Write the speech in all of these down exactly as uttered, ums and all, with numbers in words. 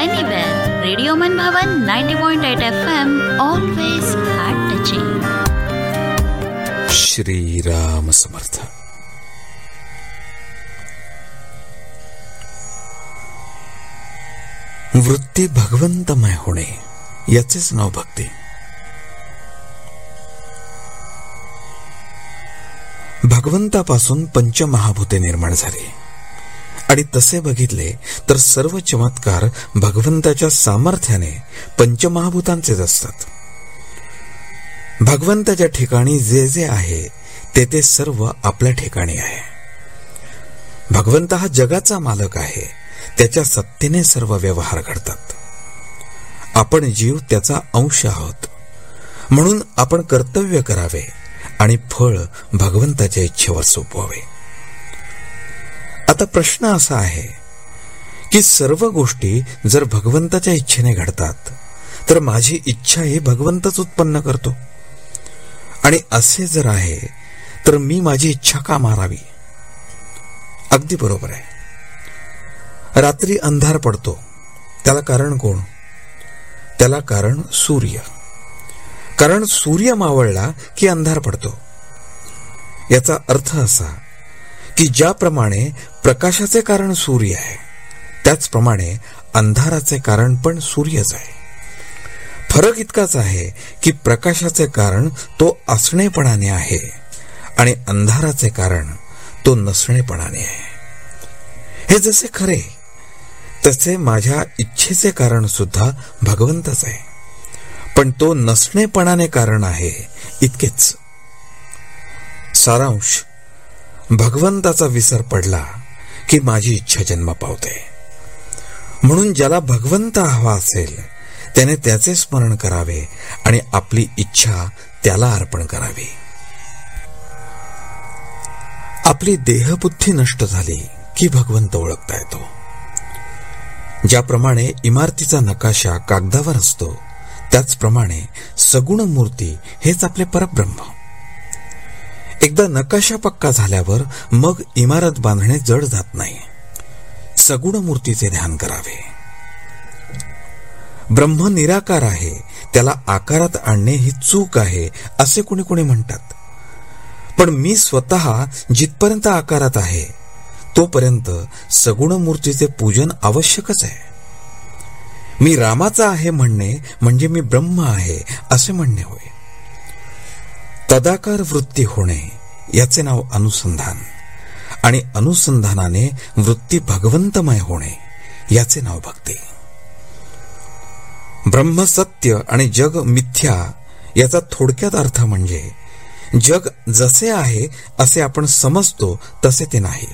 anywhere. Radio Manbhavan ninety point eight F M, always heart touching. Shri Ram समर्थ. वृत्ती भगवंतमय होणे याचेच नाव भक्ती. भगवंतापासून पंचमहाभूते निर्माण झाली आणि तसे बघितले तर सर्व चमत्कार भगवंताच्या सामर्थ्याने पंचमहाभूतांचेच असतात. भगवंताच्या ठिकाणी जे जे आहे ते ते सर्व आपल्या ठिकाणी आहे. भगवंत हा जगाचा मालक आहे. त्याच्या सत्तेने सर्व व्यवहार घडतात. आपण जीव त्याचा अंश आहोत. म्हणून आपण कर्तव्य करावे आणि फळ भगवंताच्या इच्छेवर सोपवावे. आता प्रश्न असा आहे की सर्व गोष्टी जर भगवंताच्या इच्छेने घडतात तर माझी इच्छा ही भगवंतच उत्पन्न करतो. आणि असे जर आहे तर मी माझी इच्छा का मारावी? अगदी बरोबर आहे. रात्री अंधार पडतो, त्याला कारण कोण? त्याला कारण सूर्य. कारण सूर्य मावळला की अंधार पडतो. याचा अर्थ असा की ज्याप्रमाणे प्रकाशाचे कारण सूर्य आहे त्याचप्रमाणे अंधाराचे कारण पण सूर्यच आहे. फरक इतकाच आहे की प्रकाशाचे कारण तो असणेपणाने आहे आणि अंधाराचे कारण तो नसणेपणाने आहे. हे जसे खरे तसे माझ्या इच्छेचे कारण सुद्धा भगवंतच आहे, पण तो नसणेपणाने कारण आहे इतकेच. सारांश, भगवंताचा विसर पडला की माझी इच्छा जन्म पावते. म्हणून ज्याला भगवंत हवा असेल त्याने त्याचे स्मरण करावे आणि आपली इच्छा त्याला अर्पण करावी. आपली देहबुद्धी नष्ट झाली की भगवंत ओळखता येतो. ज्याप्रमाणे इमारतीचा नकाशा कागदावर असतो त्याचप्रमाणे सगुण मूर्ती हेच आपले परब्रह्म. एकदा नकाशा पक्का झाल्यावर मग इमारत बांधणे जड जात नाही. सगुण मूर्तीचे ध्यान करावे. ब्रह्म निराकार आहे, त्याला आकारात आणणे ही चूक आहे असे कुणी कुणी म्हणतात. पण मी स्वतः जिथपर्यंत आकारात आहे तोपर्यंत सगुण मूर्तीचे पूजन आवश्यकच आहे. मी रामाचा आहे म्हणणे म्हणजे मी ब्रह्म आहे असे म्हणणे होय. तदाकार वृत्ती होणे याचे नाव अनुसंधान आणि अनुसंधानाने वृत्ती भगवंतमय होणे याचे नाव भक्ती. ब्रह्म सत्य आणि जग मिथ्या याचा थोडक्यात अर्थ म्हणजे जग जसे आहे असे आपण समजतो तसे ते नाही.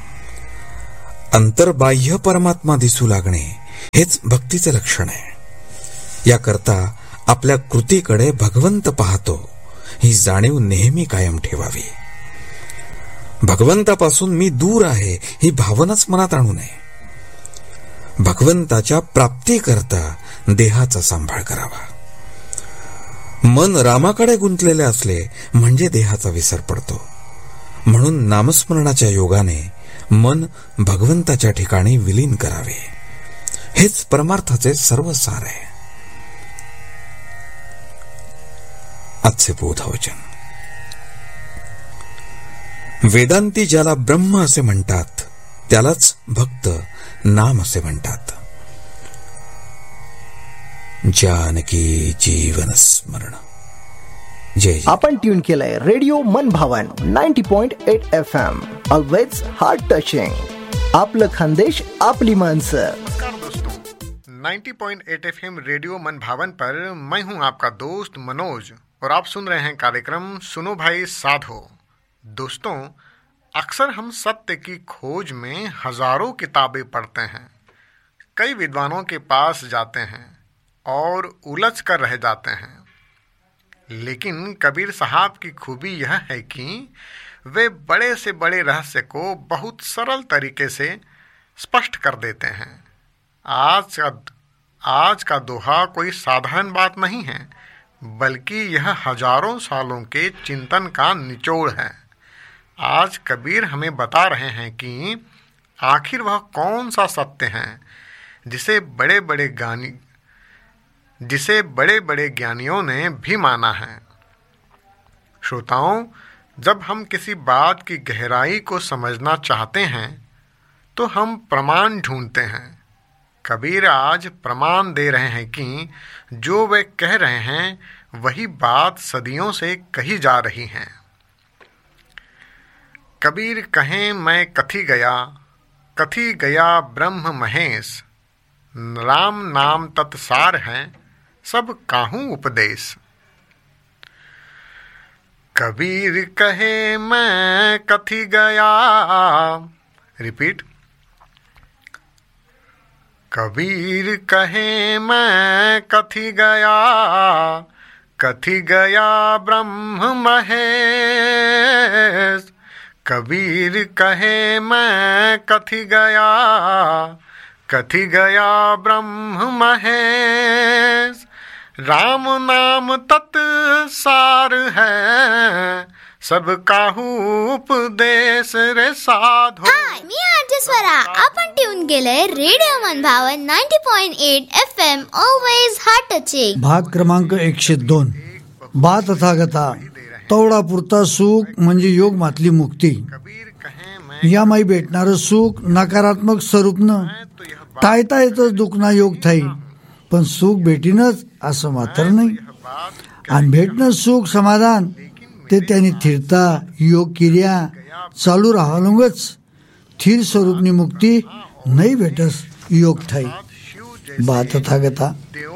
अंतर्बाह्य परमात्मा दिसू लागणे हेच भक्तीचे लक्षण आहे. याकरता आपल्या कृतीकडे भगवंत पाहतो ही जाणीव नेहमी कायम ठेवावी. भगवंतापासून मी दूर आहे ही भावनाच मनात आणू नये. भगवंताच्या प्राप्तीकरता देहाचा सांभाळ करावा. मन रामाकडे गुंतलेले असले म्हणजे देहाचा विसर पडतो. म्हणून नामस्मरणाच्या योगाने मन भगवंताच्या ठिकाणी विलीन करावे. हेच परमार्थाचे सर्व सार आहे. आजचे बोधवचन. वेदांती ज्याला ब्रह्म असे म्हणतात त्यालाच भक्त नाम असे म्हणतात. जानकी जीवन स्मरण. जय. आपण ट्यून केलंय रेडिओ मन भावन ninety point eight F M, always heart touching. आपलं खानदेश आपली माणसं. नमस्कार दोस्तों, ninety point eight F M radio मन भावन पर मैं हूं आपका दोस्त मनोज और आप सुन रहे हैं कार्यक्रम सुनो भाई साधो. दोस्तों, अक्सर हम सत्य की खोज में हजारों किताबें पढ़ते हैं, कई विद्वानों के पास जाते हैं और उलझ कर रह जाते हैं. लेकिन कबीर साहब की खूबी यह है कि वे बड़े से बड़े रहस्य को बहुत सरल तरीके से स्पष्ट कर देते हैं. आज का आज का दोहा कोई साधारण बात नहीं है, बल्कि यह हजारों सालों के चिंतन का निचोड़ है. आज कबीर हमें बता रहे हैं कि आखिर वह कौन सा सत्य है जिसे बड़े बड़े ज्ञानी जिसे बड़े बड़े ज्ञानियों ने भी माना है। श्रोताओं, जब हम किसी बात की गहराई को समझना चाहते हैं तो हम प्रमाण ढूंढते हैं। कबीर आज प्रमाण दे रहे हैं कि जो वे कह रहे हैं वही बात सदियों से कही जा रही है। कबीर कहें मैं कथी गया, कथी गया ब्रह्म महेश, राम नाम तत्सार है सब काहू उपदेश। कबीर कहे मैं कथी गया, रिपीट। कबीर कहे मैं कथी गया, कथी गया ब्रह्म महेश। कबीर कहे मैं कथी गया, कथी गया ब्रह्म महेश। राम नाम तत्सार है सब काहू उपदेश रे साधो। हाय, मी आरजे स्वरा. आपण ट्यून केलंय रेडिओ मनभावन ninety point eight F M. Always heart touching. भाग क्रमांक एकशे दोन. बा तथागता तवडा पुरता सुख म्हणजे योग मातली मुक्ती. यामाई भेटणारं सुख नकारात्मक स्वरूपनं टाळता येतच दुखना योग थाई, पण सुख भेटीनच असं मात्र नाही. आणि भेटणं सुख समाधान ते त्यांनी थिरता योग क्रिया चालू राहालंगच थिर स्वरूपनी मुक्ती नाही भेटस योग थाई. बा तथागता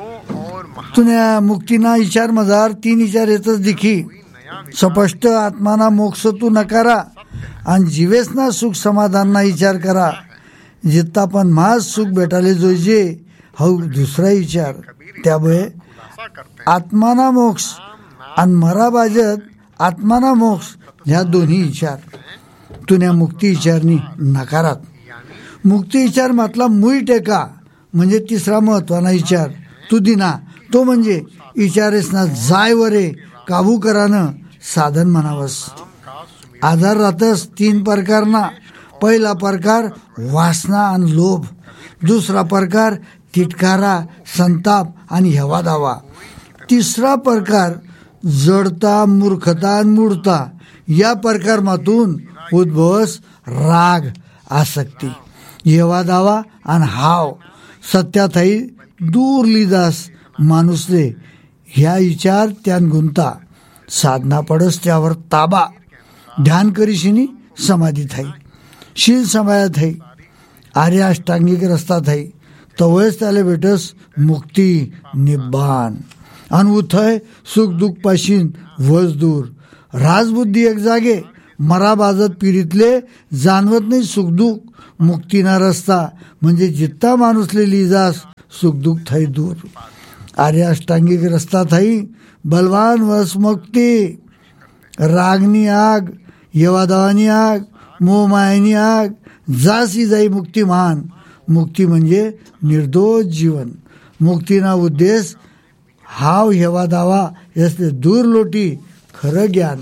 तुन्या मुक्तीना विचार मजार तीन विचार येतच दिखी. स्पष्ट आत्माना मोक्ष तू नकारा आणि जीवेसना सुख समाधानना विचार करा. जित्ता पण महाज सुख भेटाले जोईजे हौ दुसरा विचार. त्यामुळे आत्माना मोक्ष आणि मरा बाजत आत्माना मोक्ष ह्या दोन्ही विचार तुन्या मुक्ती विचारनी नकारात. मुक्ती विचार म्हटला मुई टेका म्हणजे तिसरा महत्वाना विचार तू दिना, तो म्हणजे विचारेसना जाय वरे काबू करानं साधन म्हणावस. आधार राहतस तीन प्रकारना. पहिला प्रकार वासना आणि लोभ, दुसरा प्रकार तिटकारा संताप आणि हेवा दावा, तिसरा प्रकार जडता मूर्खता आणि मूढता. या प्रकारमातून उद्भवस राग आसक्ती हेवा दावा आणि हाव. सत्यातही दूर लिदास माणूसले ह्या विचार त्यान गुंता. साधना पडस त्यावर ताबा. ध्यान करीशिनी समाधी थाई, शील समाया थाई, आर्य अष्टांगिक रस्ता थाई. तवळच त्याला भेटस मुक्ती निब्बान. आणि उथय सुख दुःख पाशीन वस दूर. राजबुद्धी एक जागे मरा बाजत पिढीतले जाणवत नाही सुख दुःख. मुक्तीना रस्ता म्हणजे जित्ता माणूसले लिजास सुख दुःख थाई दूर. आर्य अष्टांगिक रस्ता थाई बलवान वस मुक्ती. रागनी आग, येवादावानी आग, मोहमायानी आग जासी जाई मुक्ती मान. मुक्ती म्हणजे निर्दोष जीवन. मुक्तीना उद्देश हाव हेवा दावा यासले दूर लोटी खरं ज्ञान.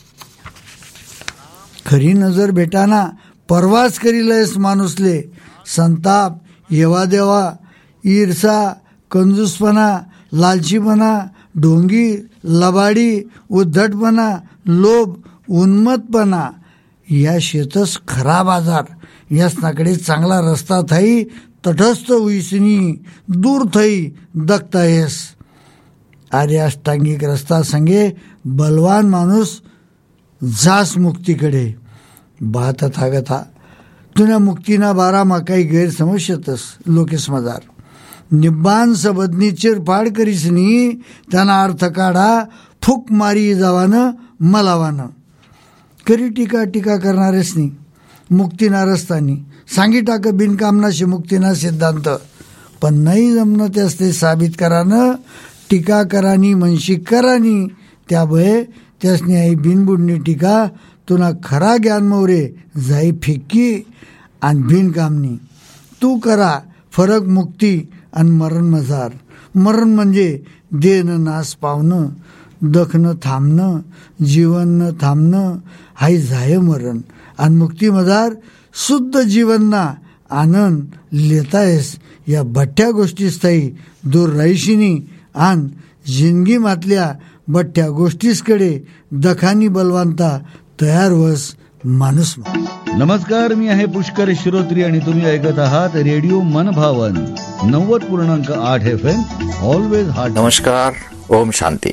खरी नजर भेटाना परवाच करीलस माणूसले. संताप हेवा देवा, ईर्षा, कंजूसपणा, लालचीपणा, ढोंगी, लबाडी, उद्धटपणा, लोभ, उन्मत्तपणा या शेतस खरा बाजार. यासनाकडे चांगला रस्ता थाई तटस्थ हुईसनी दूर थई दखता येस. आर्य अष्टांगिक रस्ता संगे बलवान माणूस जास मुक्तीकडे. बा तथागता तुन्या मुक्तीना बारामा काही गैरसमज शेतस लोकेस मजार. निब्बान सबदनी चिरफाड करीसनी त्यांना अर्थ काढा. फूक मारी जावानं मलावानं. करी टीका टीका करणारेसनी मुक्तीना रस्तानी सांगी टाक बिनकामनाशी मुक्तीना सिद्धांत. पण नाही जमणं त्यास ते साबित करानं टीका करानी मनशी करानी. त्यामुळे त्यासनी आई बिनबुडणी टीका तुला खरा ज्ञान मोरे जाई फिक्की आणि बिनकामनी. तू करा फरक मुक्ती आणि मरण मजार. मरण म्हणजे देणं नाश पावणं, दखणं थांबणं, जीवन न थांबणं हाय जाय मरण. आणि मुक्ती मजार शुद्ध जीवनना आनंद लेतायस या बठ्ठ्या गोष्टीस्थायी दूर राहिशिनी आन जिंदगीमातल्या बठ्ठ्या गोष्टीसकडे दखानी बलवंता तयार वस माणूस. नमस्कार, मी आहे पुष्कर श्रोत्री आणि तुम्ही ऐकत आहात रेडिओ मनभावन नव्वद पूर्णांक आठ एफ एम ऑलवेज हार्ट. नमस्कार, ओम शांती.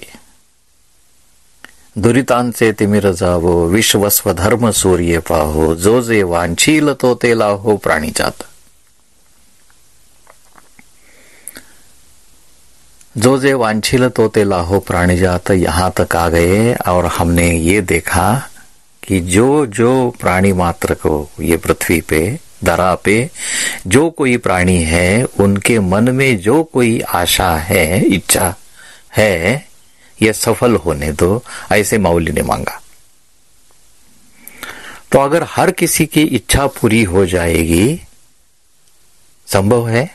दुरितांचे तिमिर जावो, विश्व स्वधर्म सूर्य पाहो, जो जे वांछील तो ते लाहो प्राणीजात. जो जे वांछील तो ते लाहो प्राणीजात. यहाँ तक आ गए और हमने ये देखा कि जो जो प्राणी मात्र को ये पृथ्वी पे धरा पे जो कोई प्राणी है उनके मन में जो कोई आशा है, इच्छा है, ये सफल होने दो, ऐसे माऊली ने मांगा. तो अगर हर किसी की इच्छा पूरी हो जाएगी, संभव है?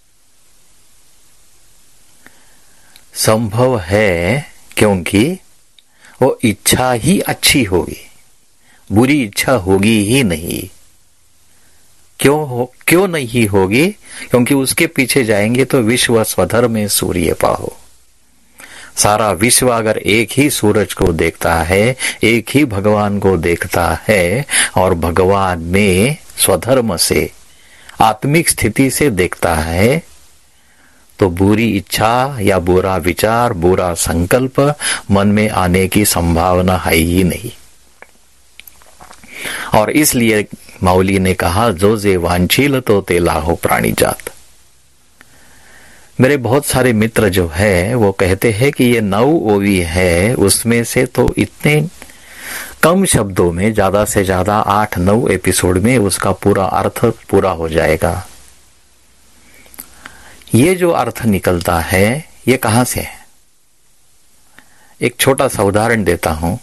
संभव है, क्योंकि वो इच्छा ही अच्छी होगी, बुरी इच्छा होगी ही नहीं. क्यों हो क्यों नहीं होगी? क्योंकि उसके पीछे जाएंगे तो विश्व स्वधर्म में सूर्य पाहो. सारा विश्व अगर एक ही सूरज को देखता है, एक ही भगवान को देखता है और भगवान में स्वधर्म से आत्मिक स्थिति से देखता है, तो बुरी इच्छा या बुरा विचार, बुरा संकल्प मन में आने की संभावना है ही नहीं. और इसलिए माऊली ने कहा, जो जे वांछील तो ते लाहो प्राणीजात. मेरे बहुत सारे मित्र जो है वो कहते हैं कि ये नौ ओवी है, उसमें से तो इतने कम शब्दों में, ज्यादा से ज्यादा आठ नौ एपिसोड में उसका पूरा अर्थ पूरा हो जाएगा. ये जो अर्थ निकलता है ये कहां से है? एक छोटा सा उदाहरण देता हूं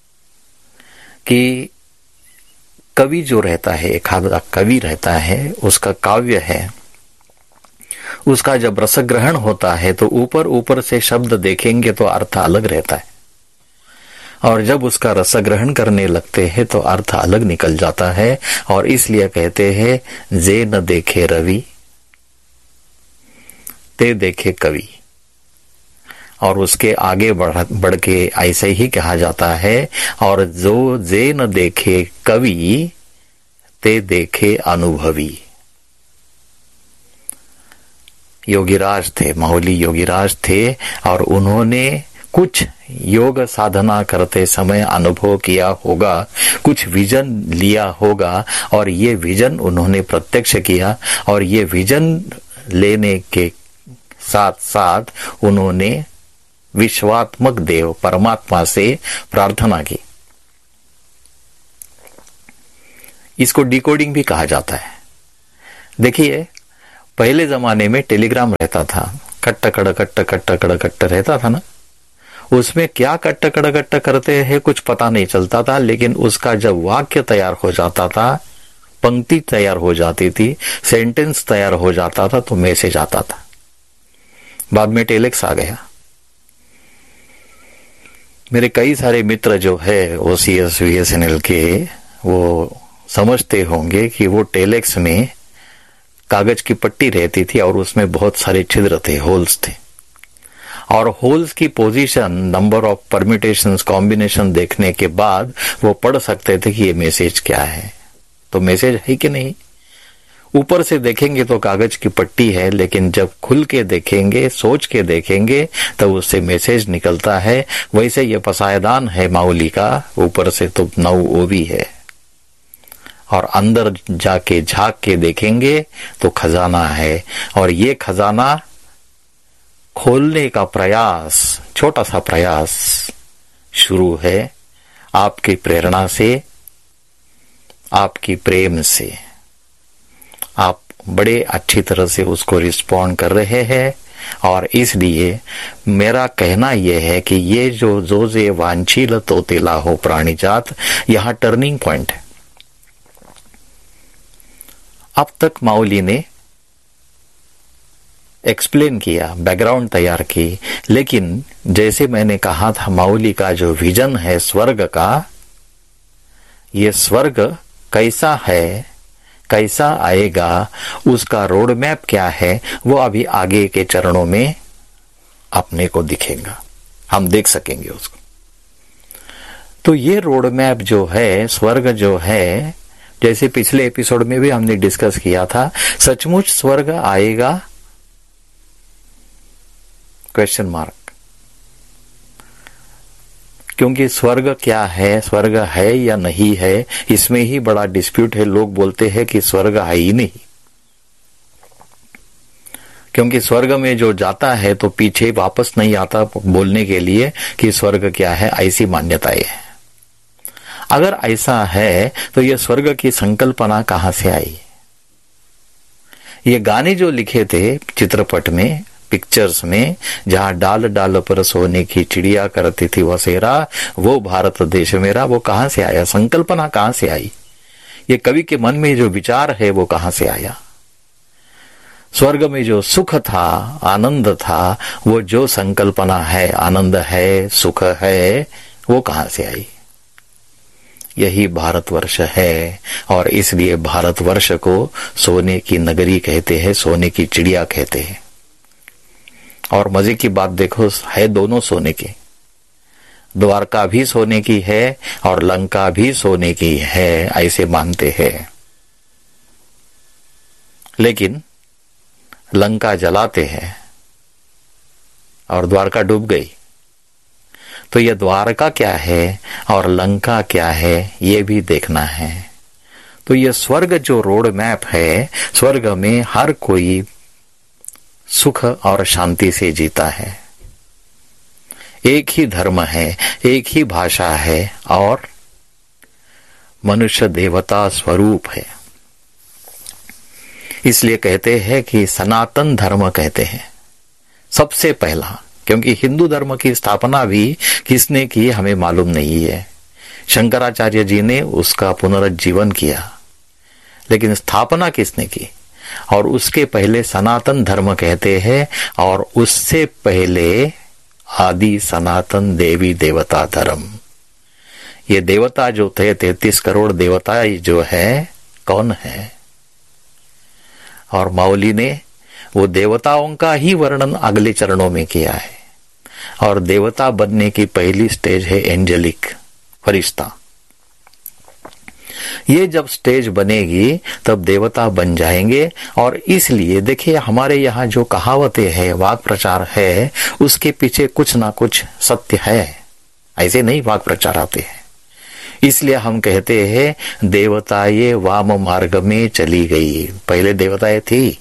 कि कवि जो रहता है, एक आधा कवि रहता है, उसका काव्य है, उसका जब रसग्रहण होता है तो ऊपर ऊपर से शब्द देखेंगे तो अर्थ अलग रहता है, और जब उसका रसग्रहण करने लगते हैं तो अर्थ अलग निकल जाता है. और इसलिए कहते हैं, जे न देखे रवि ते देखे कवि. और उसके आगे बढ़ बढ़ के ऐसे ही कहा जाता है, और जो जे न देखे कवि ते देखे अनुभवी. योगीराज थे, माऊली योगीराज थे, और उन्होंने कुछ योग साधना करते समय अनुभव किया होगा, कुछ विजन लिया होगा, और ये विजन उन्होंने प्रत्यक्ष किया. और ये विजन लेने के साथ साथ उन्होंने विश्वात्मक देव परमात्मा से प्रार्थना की. इसको डिकोडिंग भी कहा जाता है. देखिए, पहले जमाने में टेलीग्राम रहता था, कट्ट कड़ कट्ट कट्ट कड़ कट्ट रहता था ना, उसमें क्या कट्ट कड़ कट्ट करते हैं कुछ पता नहीं चलता था, लेकिन उसका जब वाक्य तैयार हो जाता था, पंक्ति तैयार हो जाती थी, सेंटेंस तैयार हो जाता था, तो मैसेज आता था. बाद में टेलेक्स आ गया. मेरे कई सारे मित्र जो है ओ C S V S N L के, वो समझते होंगे कि वो टेलेक्स में कागज की पट्टी रहती थी और उसमें बहुत सारे छिद्र थे, होल्स थे, और होल्स की position, number of permutations, combination देखने के बाद वो पढ़ सकते थे कि ये मैसेज क्या है. तो मैसेज है कि नहीं? ऊपर से देखेंगे तो कागज की पट्टी है, लेकिन जब खुल के देखेंगे, सोच के देखेंगे, तब उससे मैसेज निकलता है. वैसे ये पसायदान है माऊली का, ऊपर से तो नौ ओवी है, और अंदर जाके झांक के देखेंगे तो खजाना है. और ये खजाना खोलने का प्रयास, छोटा सा प्रयास शुरू है आपकी प्रेरणा से, आपकी प्रेम से. आप बड़े अच्छी तरह से उसको रिस्पॉन्ड कर रहे हैं, और इसलिए मेरा कहना यह है कि ये जो जो जे वांछील तो ते लाहो प्राणीजात, यहां टर्निंग पॉइंट है. अब तक माऊली ने एक्सप्लेन किया, बैकग्राउंड तैयार की, लेकिन जैसे मैंने कहा था, माऊली का जो विजन है स्वर्ग का, ये स्वर्ग कैसा है, कैसा आएगा, उसका रोड मैप क्या है, वो अभी आगे के चरणों में अपने को दिखेगा, हम देख सकेंगे उसको। तो ये रोड मैप जो है, स्वर्ग जो है, जैसे पिछले एपिसोड में भी हमने डिस्कस किया था, सचमुच स्वर्ग आएगा? Question mark. क्योंकि स्वर्ग क्या है, स्वर्ग है या नहीं है, इसमें ही बड़ा डिस्प्यूट है। लोग बोलते हैं कि स्वर्ग है ही नहीं, क्योंकि स्वर्ग में जो जाता है तो पीछे वापस नहीं आता बोलने के लिए कि स्वर्ग क्या है, ऐसी मान्यताएं है। अगर ऐसा है तो ये स्वर्ग की संकल्पना कहां से आई? ये गाने जो लिखे थे चित्रपट में, पिक्चर्स में, जहां डाल डाल पर सोने की चिड़िया करती थी बसेरा, वो भारत देश मेरा, वो कहां से आया? संकल्पना कहां से आई? ये कवि के मन में जो विचार है वो कहां से आया? स्वर्ग में जो सुख था, आनंद था, वो जो संकल्पना है, आनंद है, सुख है, वो कहां से आई? यही भारतवर्ष है, और इसलिए भारतवर्ष को सोने की नगरी कहते हैं, सोने की चिड़िया कहते हैं। और मजे की बात देखो, है दोनों सोने की। द्वारका भी सोने की है और लंका भी सोने की है, ऐसे मानते हैं। लेकिन लंका जलाते हैं और द्वारका डूब गई। तो यह द्वारका क्या है और लंका क्या है, ये भी देखना है। तो यह स्वर्ग जो रोड मैप है, स्वर्ग में हर कोई सुख और शांति से जीता है। एक ही धर्म है, एक ही भाषा है, और मनुष्य देवता स्वरूप है। इसलिए कहते हैं कि सनातन धर्म कहते हैं सबसे पहला, क्योंकि हिंदू धर्म की स्थापना भी किसने की हमें मालूम नहीं है। शंकराचार्य जी ने उसका पुनरुज्जीवन किया, लेकिन स्थापना किसने की? और उसके पहले सनातन धर्म कहते हैं, और उससे पहले आदि सनातन देवी देवता धर्म। ये देवता जो थे, तैतीस करोड़ देवता जो है, कौन है? और माउली ने वो देवताओं का ही वर्णन अगले चरणों में किया है। और देवता बनने की पहली स्टेज है एंजेलिक, फरिश्ता। ये जब स्टेज बनेगी तब देवता बन जाएंगे। और इसलिए देखिए, हमारे यहाँ जो कहावतें हैं, वाक प्रचार है, उसके पीछे कुछ ना कुछ सत्य है। ऐसे नहीं वाक प्रचार आते हैं। इसलिए हम कहते हैं देवताएं वाम मार्ग में चली गई। पहले देवताएं थी,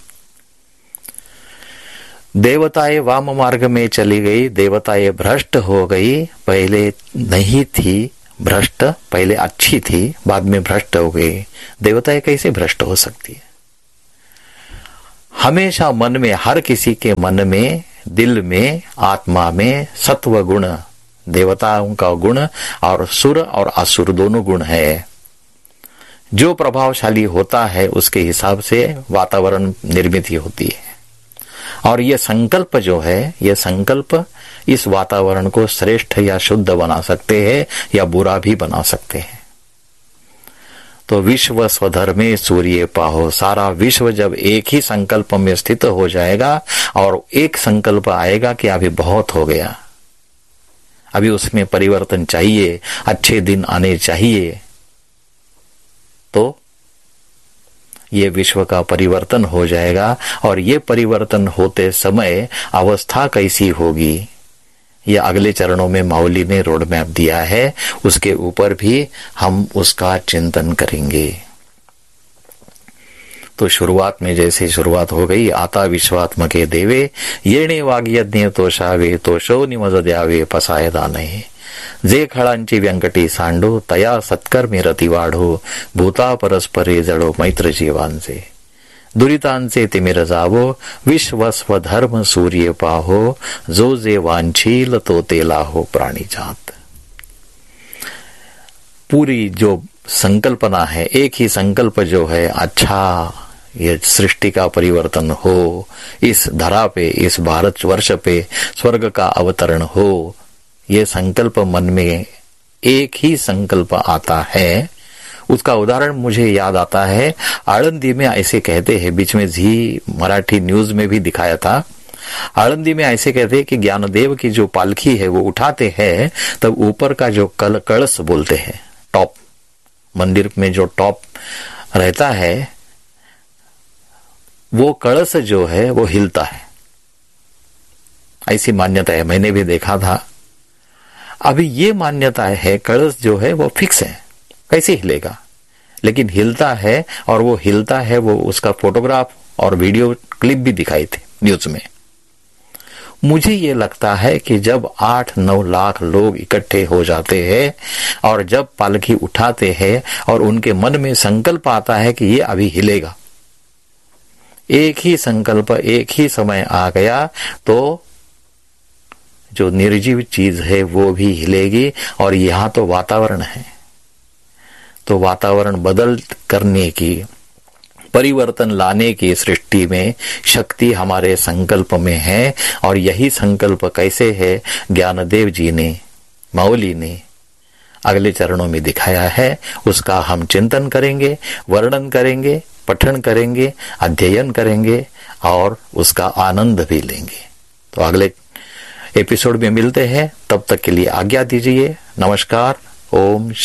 देवताएं वाम मार्ग में चली गई, देवताएं भ्रष्ट हो गई। पहले नहीं थी भ्रष्ट, पहले अच्छी थी, बाद में भ्रष्ट हो गई। देवताएं कैसे भ्रष्ट हो सकती है? हमेशा मन में, हर किसी के मन में, दिल में, आत्मा में सत्व गुण, देवताओं का गुण, और सुर और असुर दोनों गुण है। जो प्रभावशाली होता है उसके हिसाब से वातावरण निर्मित होती है। और यह संकल्प जो है, यह संकल्प इस वातावरण को श्रेष्ठ या शुद्ध बना सकते हैं या बुरा भी बना सकते हैं। तो विश्व स्वधर्मे सूर्य पाहो, सारा विश्व जब एक ही संकल्प में स्थित हो जाएगा और एक संकल्प आएगा कि अभी बहुत हो गया, अभी उसमें परिवर्तन चाहिए, अच्छे दिन आने चाहिए, तो ये विश्व का परिवर्तन हो जाएगा। और ये परिवर्तन होते समय अवस्था कैसी होगी, ये अगले चरणों में माउली ने रोड मैप दिया है, उसके ऊपर भी हम उसका चिंतन करेंगे। तो शुरुआत में जैसे शुरुआत हो गई, आता विश्वात्मके देवे येणे वाग्यज्ञ तोषावे तोषो निमज द्यावे पसाय दाने, जे खळांची व्यंकटी सांडो तया सत्कर्मी रती वाढो, भूता परस्परे जडो मैत्र जीवांचे, दुरितांचे तिमिर जावो, विश्व स्वधर्म सूर्य पाहो, जो जे वांछील तो तेला हो प्राणी जात। पूरी जो संकल्पना है, एक ही संकल्प जो है, अच्छा ये सृष्टि का परिवर्तन हो, इस धरा पे, इस भारत वर्ष पे स्वर्ग का अवतरण हो, ये संकल्प मन में एक ही संकल्प आता है, उसका उदाहरण मुझे याद आता है, आळंदी में ऐसे कहते हैं, बीच में जी मराठी न्यूज में भी दिखाया था, आळंदी में ऐसे कहते हैं कि ज्ञानदेव की जो पालकी है वो उठाते हैं तब ऊपर का जो कल कलश बोलते हैं, टॉप, मंदिर में जो टॉप रहता है वो कलश जो है वो हिलता है, ऐसी मान्यता है, मैंने भी देखा था। अभी ये मान्यता है कलश जो है वो फिक्स है, कैसे हिलेगा, लेकिन हिलता है, और वो हिलता है, वो उसका फोटोग्राफ और वीडियो क्लिप भी दिखाई थे न्यूज में। मुझे ये लगता है कि जब आठ नौ लाख लोग इकट्ठे हो जाते हैं और जब पालकी उठाते हैं और उनके मन में संकल्प आता है कि ये अभी हिलेगा, एक ही संकल्प एक ही समय आ गया तो जो निर्जीव चीज है वो भी हिलेगी। और यहाँ तो वातावरण है, तो वातावरण बदल करने की, परिवर्तन लाने की सृष्टि में शक्ति हमारे संकल्प में है। और यही संकल्प कैसे है, ज्ञानदेव जी ने, माउली ने अगले चरणों में दिखाया है, उसका हम चिंतन करेंगे, वर्णन करेंगे, पठन करेंगे, अध्ययन करेंगे और उसका आनंद भी लेंगे। तो अगले एपिसोड में मिलते हैं, तब तक के लिए आज्ञा दीजिए। नमस्कार, ओम